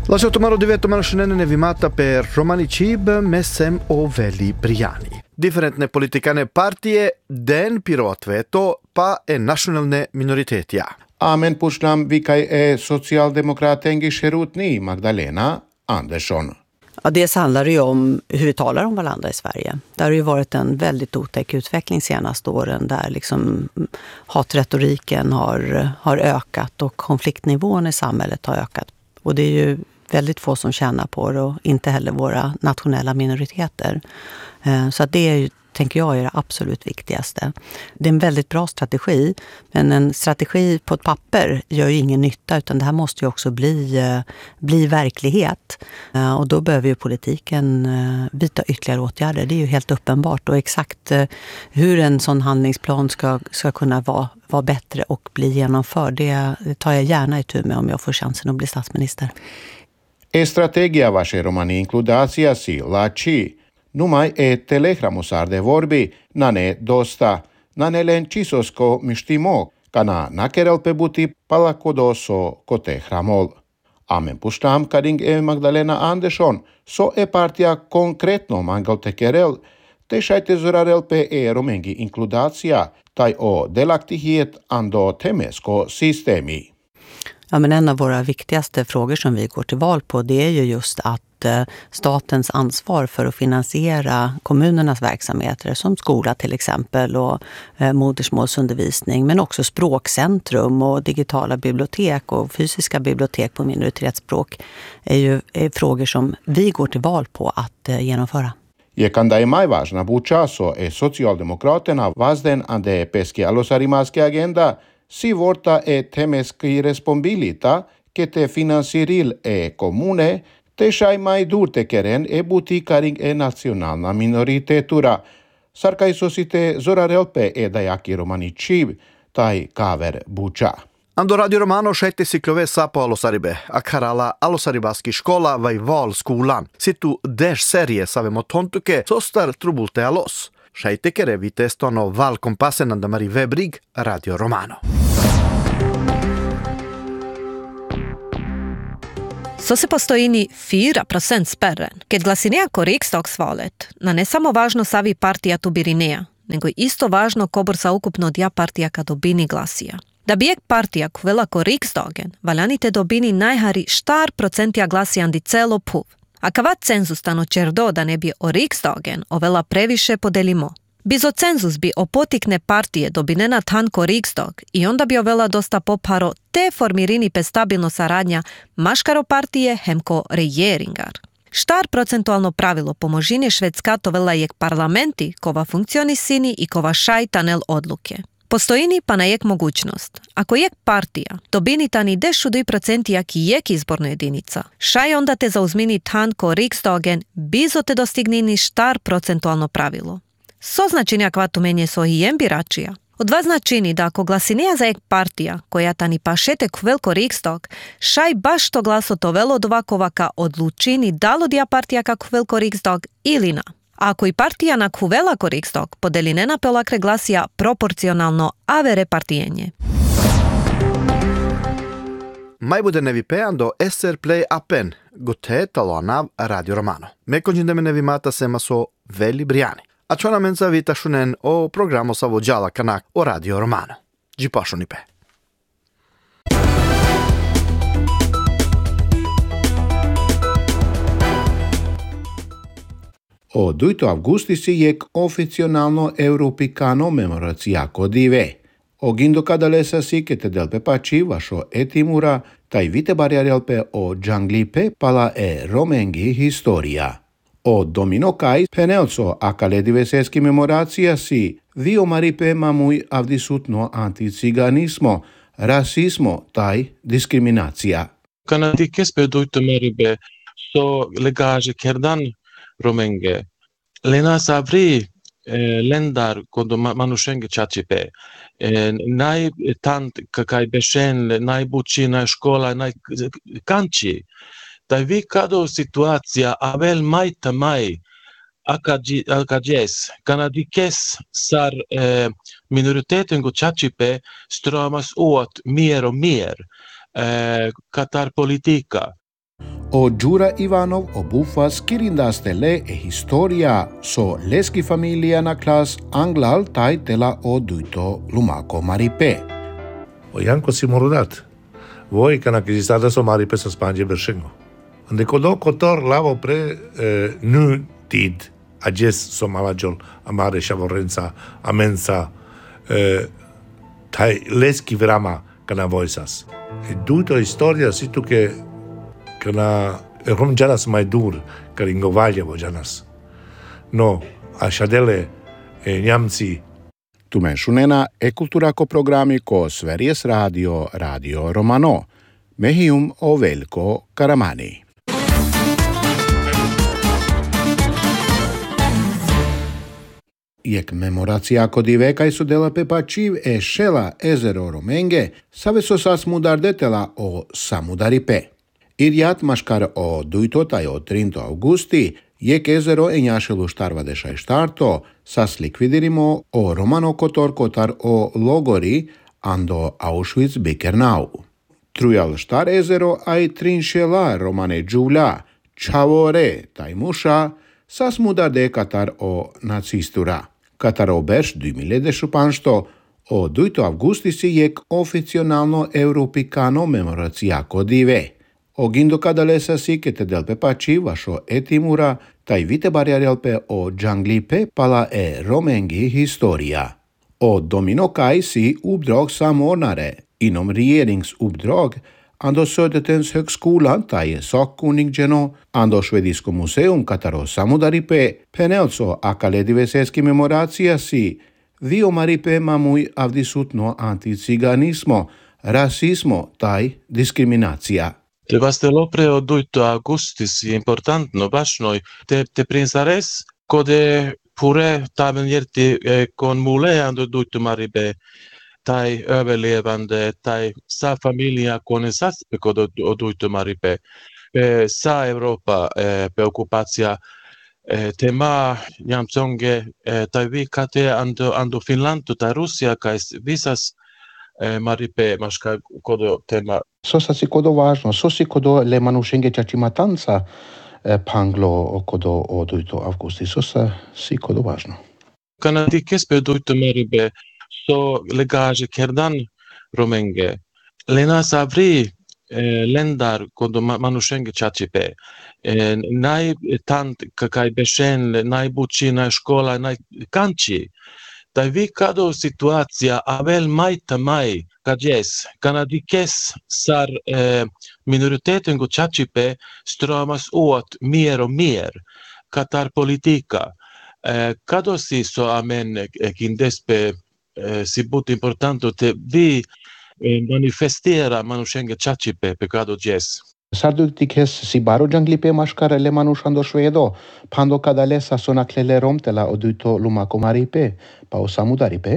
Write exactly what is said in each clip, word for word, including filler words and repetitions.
Lasciato maro divetto marascinene nevimata per Romani Cib, Messem o Veli Briani. Differentne politikane partije den pirotveto pa e nationalne minoritetia. Amen pushtam vikaj e socialdemokraten Sherutni Magdalena Andersson. Ja, dels handlar det ju om hur vi talar om varandra i Sverige. Det har ju varit en väldigt otäck utveckling senaste åren där liksom hatretoriken har, har ökat och konfliktnivån i samhället har ökat. Och det är ju väldigt få som tjänar på det och inte heller våra nationella minoriteter. Så att det är ju, tänker jag, är det absolut viktigaste. Det är en väldigt bra strategi, men en strategi på ett papper gör ju ingen nytta, utan det här måste ju också bli, bli verklighet. Och då behöver ju politiken vidta ytterligare åtgärder. Det är ju helt uppenbart, och exakt hur en sån handlingsplan ska, ska kunna vara, vara bättre och bli genomförd, det, det tar jag gärna i tur med om jag får chansen att bli statsminister. E strategia vaše romani inkludacija si lači. Numai e telegramusar de vorbi, nane dosta, nane len čisosko mištimo, kana nakerel pebuti palakodoso kote hramol. Amen puštam kading e Magdalena Andersson, so e partija konkretno mangal tekerel, te šajte zorarel pe e romengi inkludacija, taj o delaktighet ando temesko sistemi. Ja, men en av våra viktigaste frågor som vi går till val på, det är ju just att eh, statens ansvar för att finansiera kommunernas verksamheter som skola till exempel och eh, modersmålsundervisning, men också språkcentrum och digitala bibliotek och fysiska bibliotek på minoritetsspråk är ju är frågor som vi går till val på att eh, genomföra. Je kanda je maj važna buča so e socialdemokraterna vazden ande peski alosarimaske agenda si vorta e temeski responsibilita che te finansiril e comune te shai mai durte keren e butikaring e nacionalna minoritetura. Sarkai sosite zorarelpe e dajaki romani cib, tai kaver buča. Ando Radio Romano skete cyklove sapo Alosaribe, akarala Alosaribaski škola vaj val skolan. Situ deš serije savemo tontuke, sostar trubulte alos. Šajtekere vi testono val kompasen andamari webrig Radio Romano. Så se postoji ni fyra procent spärren. Kad glasinea ko riksdagsvalet, na ne samo važno savi partija tu birinea, nego i isto važno kobor sa ukupno dja partija ka dobini glasija. Da bijek partija kvela ko riksdagen, valjanite dobini najhari štar procentija glasijandi celo puv. A kavat cenzus stano čerdo da ne bi o riksdagen ovela previše podelimo. Bizo cenzus bi opotikne partije dobinena tanko riksdag i onda bi ovela dosta poparo te formirini pe stabilno saradnja maškaro partije hemko rejeringar. Štar procentualno pravilo pomožine švedska to vela jek parlamenti kova funkcionisini i kova šaj tanel odluke. Postojini pa na jek mogućnost. Ako jek partija dobini tani dešuduj procenti jak i jek izborna jedinica, šaj onda te zauzmini tanko riksdagen bizo te dostignini štar procentualno pravilo. So značenja kvatu menje so hijem biračija. Od dva značini da ako glasineja za jek partija, koja tani pašete kvelko riksdag, šaj baš to glaso to velo dovakova odlučini dalo dija partija ka kvelko riksdag ili na. A ako i partija na kvela ko riksdag podelinena pelakre glasija proporcionalno avere partijenje. Mai bude nevipeando esser play appen, gote taloanav Radio Romano. Me konjindeme nevimata sema so Veli Briani. A čona menza vita šunen o programo sa vođala kanak o Radio Romano. Džipašuni pe. Od oito avgusti si jek oficialno europicano memoracija kodive. Ogindo kadalesa si che te delpe paci vašo etimura, taj vite barjarelpe o džanglipe pala e romengi historia. O domino kai penelso akale diveseski memoracija si vio maripe mamuj avdisutno anticiganismo, rasismo taj diskriminacija. Kanadi kespe doito maribe so legaje kerdan romenge. Lena savri eh, lendar kondo manushenge chachipe. Eh, naj tant kakaj beshen, naj buči, naj škola, naj kanči. Da vi kado situacija avel majta maj akadjes, kanadikes sar eh, minoriteten go chachipe stramas åt mer och mer eh, katar politika. O Jura Ivanov o Bufas kirindastele e historia so leski familia na klas anglal tai tela o duito lumako maripe. O Janko Simorudat, voi kana kizistada so maripe sa Spanje beršengo. Ande kodo kotor lavo pre eh, nu tid ajes so malajol amare shavorenca amensa eh, tai leski vrama kana voisas. E duito historia situ ke kana rom janas mai dur karingo valjevo janas. No, ashadele e njamci Tumenšunena e kultura ko programi ko Sveriges Radio, Radio Romano. Mehium o Veljko Karamani. Jek memoracija kodive kaj su dela pepačiv e šela ezero Romenge, save so sas mudardetela o samudaripe. Irjat maškar o dujtotaj o trinto augusti, jek ezero e njašelu štarvadeša štarto, sas likvidirimo o Romano kotor kotar o logori ando Auschwitz-Birkenau. Trujal štar ezero aj trinšela Romane Đula, čavore taj muša, sas mudarde katar o nacistura. Katar o berš dy mil e šupanšto, o dujto augusti si jek oficionalno europikano memoracija kodive. O gindo kadalesa si ke te delpe pači vašo etimura, taj vite barjarelpe o džanglipe pala e romengi historia. O domino kaj si uppdrag samordnare inom regeringsuppdrag ando Södertörns högskolan tai sakkunniggeno ando Svedisko museum kataro samudaripe penelso akalediveseski memoraciasi vi omaripe mamui avdisutno anticiganismo, rasismo tai diskriminacija. Det vaste lopre o duito augustis i importantno vašnoj te, te prinsares kode pure taven jerti kon mule ando duito maribe tai överlevande tai sa familja kone saspe kod oduito maripe pe sa Europa eh, pe okupacija eh, tema njamconge eh, tai vi kate ando ando Finlandu tai Rusija kaj visas eh, maripe maška kodo tema. Sosa si kodo važno, sosi kodo le manušenge čačimatanca eh, panglo kodo oduito augusti, sosa si kodo važno. Kana ti kespe oduito maribe so legage kerdan Romenge. Lena savri eh, lendar kodo manušenge čačipe. Eh, naj tant kakaj bešen, naj buči, naj škola, naj kanči. Da vi kado situacija avel majta maj kadjes, kanadikes sar eh, minoriteten go čačipe stramas åt mer och mer. Katar politika. Eh, kado si so amen eh, kindespe Eh, si but importante te vi eh, manifestera manušenge čačipe pecado jes. Sarduktikes si baro džanglipe maškare le manušando švedo, pando kadalesa sonaklele romtela oduito lumako maripe, pa o samudaripe?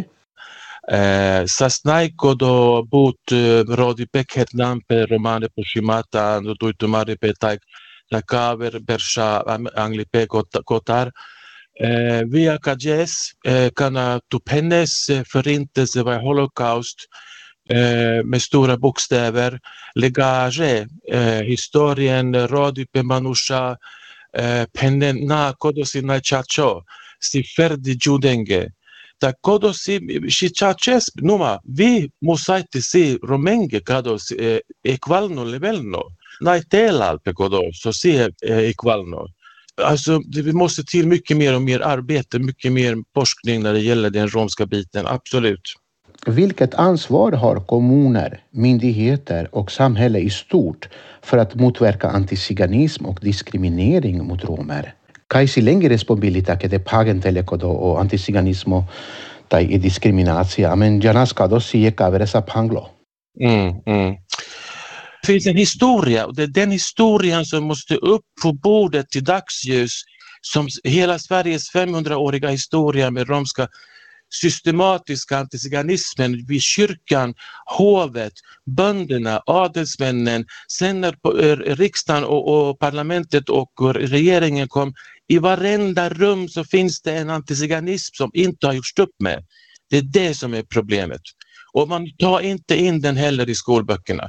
Eh, sasnaj kodo but eh, rodi peket nampe romane pushimata oduito maripe taj takaver berša anglipe kotar. Eh, via kadjes eh, kana tupennes eh, förintelse var holocaust eh, med stora bokstäver, legage, eh, historien, radipe manusha, eh, pennen na kodosi na chacho, si ferdi judenge. Ta kodosi si chaches numa, vi musaiti si romenge kados eh, equalno levelno, na telal pe kodos, så si eh, equalno. Alltså, det måste till mycket mer och mer arbete, mycket mer forskning när det gäller den romska biten, absolut. Vilket ansvar har kommuner, myndigheter och samhälle i stort för att motverka antiziganism och diskriminering mot romer? Kaj si länge responsabilità che de pagentele kodo o antiziganismo tai e diskriminacija, men janas kado si je kaveresa panglo. Mm, mm. Det finns en historia och det är den historien som måste upp på bordet till dagsljus som hela Sveriges femhundraåriga historia med romska systematiska antiziganismen vid kyrkan, hovet, bönderna, adelsmännen, sen när riksdagen och, och parlamentet och regeringen kom, i varenda rum så finns det en antiziganism som inte har gjorts upp med. Det är det som är problemet. Och man tar inte in den heller i skolböckerna.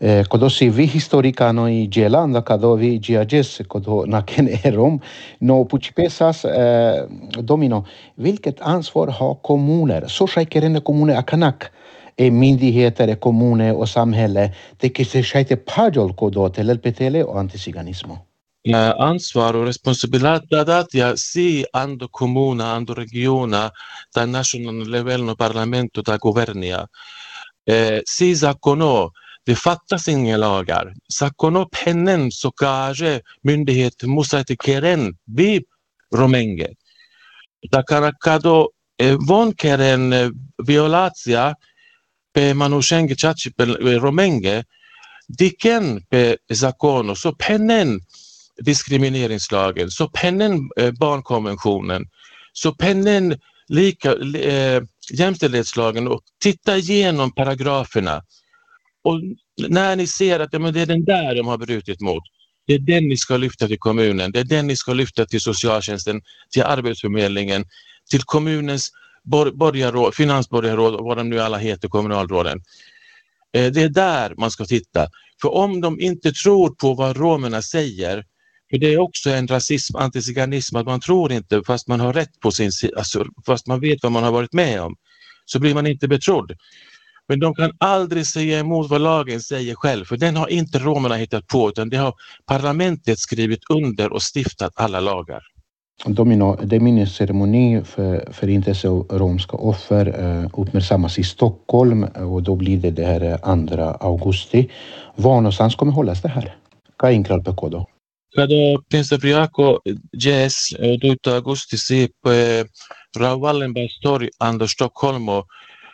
Eh, kodo si vi historicano i Gelanda kado vi giages kodo naken erom no puchipesas eh, domino vilket ansvar har kommuner så skickerande kommuner akanak e myndigheter e kommuner och samhälle det que se skite pajol kodo till L P T L och antisiganismo. Uh, ansvar och responsabilidad ja si ando comuna, ando regiona, da national level no parlamento, da governia. Eh, si zakono, det fattas inga lagar. Zakono pennen så kanske myndighet måste keren vi romenge. Da karakado eh, von keren eh, violatia pe manushenge chachi pe romenge diken pe zakono så pennen diskrimineringslagen, så pennen eh, barnkonventionen, så pennen lika eh, jämställdhetslagen och titta igenom paragraferna. Och när ni ser att ja, men det är den där de har brutit mot, det är den ni ska lyfta till kommunen, det är den ni ska lyfta till socialtjänsten, till arbetsförmedlingen, till kommunens bor- borgarråd, finansborgarråd och vad de nu alla heter, kommunalråden. Eh, det är där man ska titta. För om de inte tror på vad romerna säger, för det är också en rasism, antiziganism, att man tror inte fast man har rätt på sin sida, alltså, fast man vet vad man har varit med om, så blir man inte betrodd. Men de kan aldrig säga emot vad lagen säger själv, för den har inte romerna hittat på, utan det har parlamentet skrivit under och stiftat alla lagar. Domino, det är minnesceremoni för förintelse och romska offer eh, uppmärksammas i Stockholm och då blir det det här andra augusti. Var någonstans kommer hållas det här? Vad är inklar på kodo? Kada Prince-Priako Jazz do augusti si pe Raoul Wallenbergs torg ando Stockholmo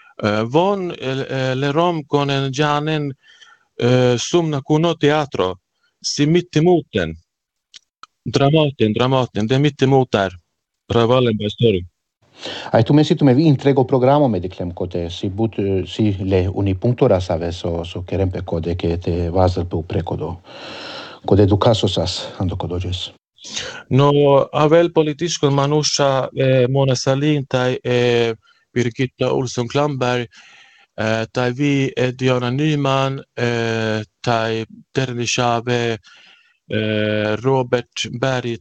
von le rom con en janen sumna kuno teatro si mitt emot den. Dramaten, Dramaten, det är mitt emot där. Raoul Wallenbergs torg. Ai tu mesi tu me vi intrego programo mediclem cote si but si le unipunctura save so so kerem pe code che te vazel pe precodo. Code educasosas ando codoges. No avel politiskon manusha eh, Mona Sahlin tai eh, Birgitta Olsson Klamberg eh, tai vi eh, Diana Nyman eh, tai Terni Chave eh, Robert Berg